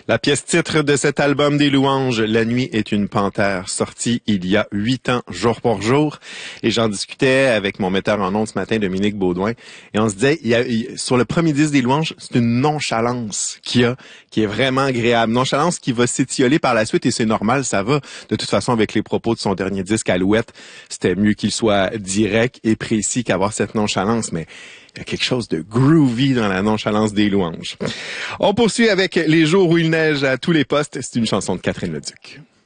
La pièce titre de cet album des louanges, La nuit est une panthère, sortie il y a 8 ans, jour pour jour. Et j'en discutais avec mon metteur en ondes ce matin, Dominique Baudouin. Et on se disait, sur le premier disque des louanges, c'est une nonchalance qu'il y a, qui est vraiment agréable. Nonchalance qui va s'étioler par la suite et c'est normal, ça va. De toute façon, avec les propos de son dernier disque, Alouette, c'était mieux qu'il soit direct et précis qu'avoir cette nonchalance. Mais il y a quelque chose de groovy dans la nonchalance des louanges. On poursuit avec Les jours où il neige à tous les postes. C'est une chanson de Catherine Leduc.